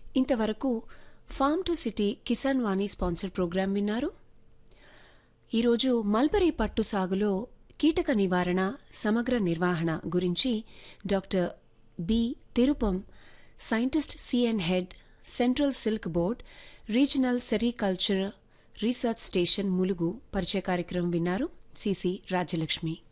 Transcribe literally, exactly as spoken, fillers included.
ఇంతవరకు form to city Kisan Vani sponsor programme విన్నారు. ఈరోజు మల్బరీ పట్టు సాగులో కీటక నివారణ, సమగ్ర నిర్వహణ గురించి doctor B తిరుపం, scientist CN head, central silk board, regional sericulture research station Mulugu పరిచయ కార్యక్రమం విన్నారు. సిసి రాజ్యలక్ష్మి.